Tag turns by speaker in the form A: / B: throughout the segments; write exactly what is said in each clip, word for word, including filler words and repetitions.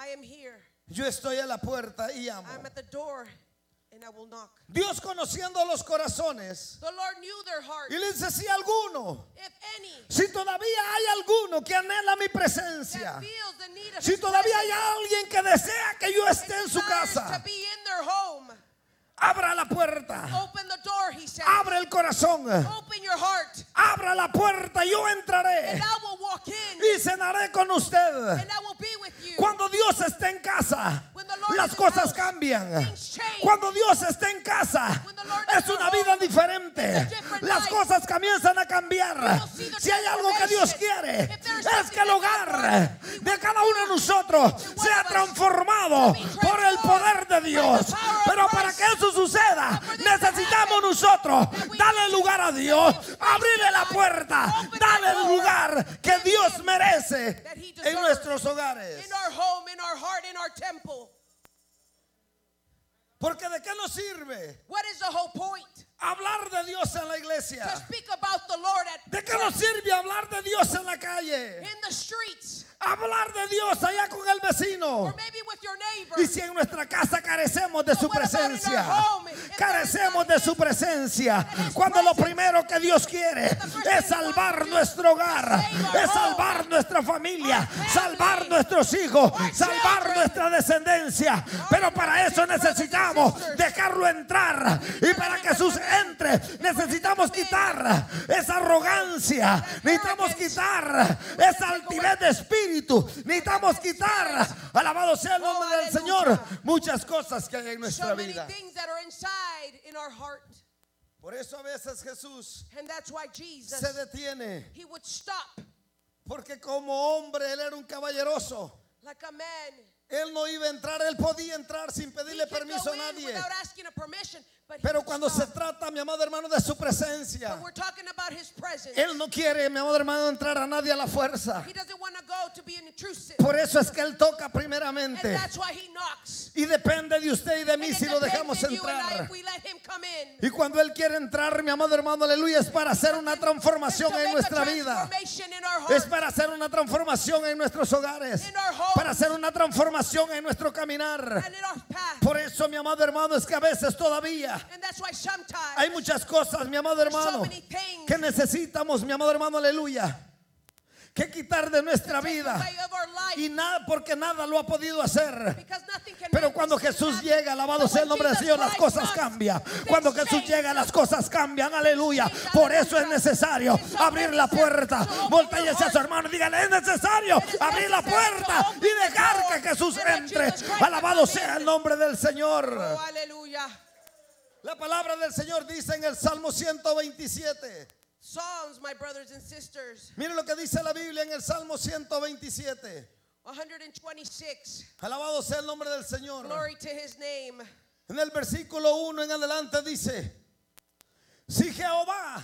A: I am here.
B: Yo estoy a la puerta y llamo.
A: I'm at the door and I will knock.
B: Dios, conociendo los corazones,
A: The Lord knew their heart.
B: y le dice: si alguno,
A: If any
B: si todavía hay alguno que anhela mi presencia,
A: that feels the need of
B: si
A: his
B: todavía hay
A: presence
B: alguien que desea que yo
A: and
B: esté en su
A: desires
B: casa,
A: to be in their home,
B: abra la puerta,
A: open the door, he said.
B: abre el corazón,
A: Open your heart
B: abra la puerta, yo entraré
A: and I will walk in
B: y cenaré con usted.
A: and I will be with you.
B: Cuando Dios está en casa,
A: When the Lord
B: las
A: is in
B: cosas
A: house,
B: cambian.
A: things change.
B: Cuando Dios está en casa,
A: When the Lord
B: es
A: is in
B: una
A: the
B: vida
A: home,
B: diferente.
A: it's a different
B: Las
A: life.
B: cosas comienzan a cambiar.
A: You will see the
B: Si hay algo que Dios
A: transformation.
B: quiere,
A: If there is
B: es
A: something
B: que el
A: that God
B: hogar
A: wants, He
B: de
A: wants
B: cada uno de nosotros
A: one
B: sea
A: of us
B: transformado
A: to be
B: por el poder de Dios.
A: by the power of
B: Pero
A: Christ.
B: para que eso suceda,
A: for this to
B: necesitamos
A: happen,
B: nosotros
A: that we
B: darle
A: need to
B: lugar a Dios,
A: give space
B: abrirle
A: to
B: la
A: God,
B: puerta,
A: open
B: darle
A: that
B: el
A: door,
B: lugar que
A: give
B: Dios
A: Him
B: merece
A: that He
B: en
A: deserves.
B: nuestros hogares.
A: In our home, in our heart, in our temple.
B: Porque ¿de qué nos sirve
A: What is the whole point?
B: hablar de Dios en la
A: To
B: iglesia?
A: speak about the Lord at
B: ¿De qué nos sirve hablar de Dios en la calle?
A: in the streets,
B: Hablar de Dios allá con el vecino.
A: or maybe with your neighbor.
B: Y si en nuestra casa carecemos de su
A: But what about in
B: presencia,
A: our home? If there is
B: carecemos
A: not
B: de
A: His-
B: su presencia,
A: and His
B: cuando lo
A: presence,
B: primero que Dios quiere
A: the first
B: es
A: thing He
B: salvar
A: wants to do
B: nuestro hogar,
A: is save our
B: es salvar
A: home,
B: nuestra familia,
A: our family,
B: salvar nuestros hijos,
A: our
B: salvar
A: children,
B: nuestra descendencia. Pero para eso
A: brothers and
B: necesitamos
A: sisters.
B: dejarlo entrar, y para que Jesús entre necesitamos quitar esa arrogancia, necesitamos quitar esa altivez de espíritu, necesitamos quitar, alabado sea el nombre del Señor, muchas cosas que hay en nuestra
A: So many
B: vida.
A: things that are inside in our heart.
B: Por eso a veces Jesús
A: And that's why Jesus,
B: se detiene,
A: He would stop
B: porque como hombre él era un caballeroso.
A: like a man.
B: Él no iba a entrar, él podía entrar sin
A: He
B: pedirle
A: could
B: permiso
A: go
B: a
A: in
B: nadie.
A: without asking a permission, but he
B: Pero
A: would
B: cuando se
A: stop.
B: trata, mi amado hermano, de su presencia,
A: But we're talking about His presence.
B: él no quiere, mi amado hermano, entrar a nadie a la fuerza.
A: He doesn't want to go to be an intrusive.
B: Por eso es que él toca
A: And
B: primeramente.
A: that's why He knocks.
B: Y depende de usted y de
A: And
B: mí
A: it
B: si lo
A: depends
B: dejamos
A: on you and I
B: entrar.
A: if we let Him come in.
B: Y cuando él quiere entrar, mi amado hermano, aleluya, es para hacer una transformación
A: It's to
B: en
A: make a
B: nuestra vida.
A: transformation in our
B: Es
A: heart,
B: para hacer una transformación en nuestros hogares.
A: in our homes,
B: Para hacer una transformación en nuestro caminar.
A: and in our path.
B: Por eso, mi amado hermano, es que a veces todavía
A: And that's why sometimes
B: hay muchas cosas, mi amado
A: there's so
B: hermano,
A: many things
B: que necesitamos, mi amado hermano, aleluya, que quitar de nuestra
A: take
B: vida.
A: away of our life,
B: Y nada, porque nada lo ha podido hacer.
A: because nothing can
B: Pero
A: make
B: cuando
A: this thing
B: Jesús
A: happen.
B: llega, alabado
A: But
B: sea el
A: when
B: nombre del
A: Jesus
B: Señor, las
A: Christ
B: cosas
A: comes,
B: cambian.
A: things
B: Cuando Jesús
A: change.
B: llega, las cosas cambian. Aleluya. Por eso es necesario abrir la puerta. Voltéese a su hermano y dígale: es necesario abrir la puerta y dejar que Jesús entre. Alabado sea el nombre del Señor.
A: Oh, aleluya.
B: La palabra del Señor dice en el Salmo ciento veintisiete.
A: Psalms, my brothers and sisters,
B: Mire lo que dice la Biblia en el Salmo ciento veintisiete.
A: one twenty-six.
B: Alabado sea el nombre del Señor.
A: Glory to His name.
B: En el versículo uno en adelante dice: si Jehová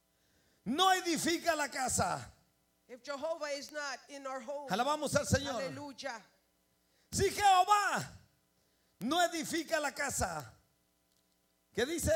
B: no edifica la casa,
A: If Jehovah is not in our home,
B: alabamos al Señor.
A: hallelujah.
B: Si Jehová no edifica la casa, ¿qué dice?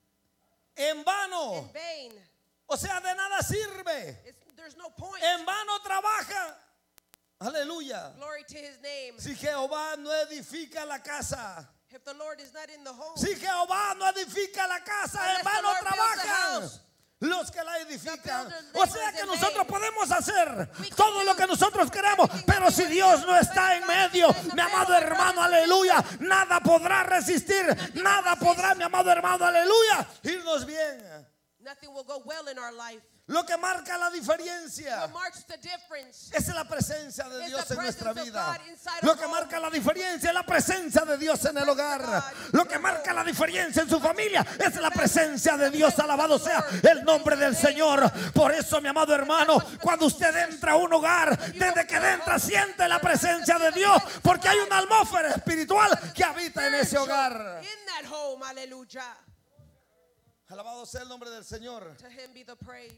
B: En vano.
A: In vain.
B: O sea, de nada sirve.
A: It's, there's no point.
B: En vano trabaja. Aleluya.
A: Glory to His name.
B: Si Jehová no edifica la casa,
A: If the Lord is not in the home,
B: si Jehová no edifica la casa,
A: Unless
B: en
A: the
B: vano
A: Lord builds the
B: trabajan
A: house,
B: los que la edifican.
A: builders
B: O sea
A: labors
B: que
A: in
B: nosotros
A: vain.
B: podemos hacer
A: We can
B: todo
A: do
B: lo que nosotros queremos,
A: everything
B: pero
A: we
B: si
A: want
B: Dios
A: to
B: no
A: do,
B: está
A: but
B: en
A: if God
B: medio,
A: is in the
B: mi amado
A: middle,
B: hermano,
A: brothers and
B: aleluya, nada podrá resistir, nada podrá, mi amado hermano, aleluya, irnos bien.
A: nothing will go well in our life.
B: Lo que marca la diferencia
A: What marks the difference?
B: es la presencia de
A: It's
B: Dios
A: the
B: en nuestra
A: presence of
B: vida.
A: God inside
B: Lo
A: our
B: que
A: home.
B: marca la diferencia es la presencia de Dios en el hogar. Lo que marca la diferencia en su familia es la presencia de Dios. Alabado sea el nombre del Señor. Por eso, mi amado hermano, cuando usted entra a un hogar, desde que entra siente la presencia de Dios, porque hay una atmósfera espiritual que habita en ese hogar.
A: In that home, hallelujah.
B: Alabado sea el nombre del Señor.
A: To Him be the praise.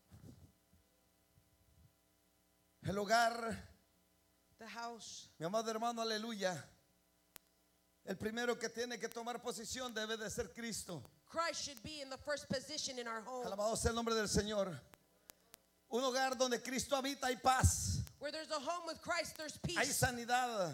B: El hogar,
A: The house.
B: mi amado hermano, aleluya. El primero que tiene que tomar posición debe de ser Cristo.
A: Christ should be in the first position in our home.
B: Alabado sea el nombre del Señor. Un hogar donde Cristo habita hay paz,
A: Where there's a home with Christ, there's
B: hay
A: peace,
B: sanidad,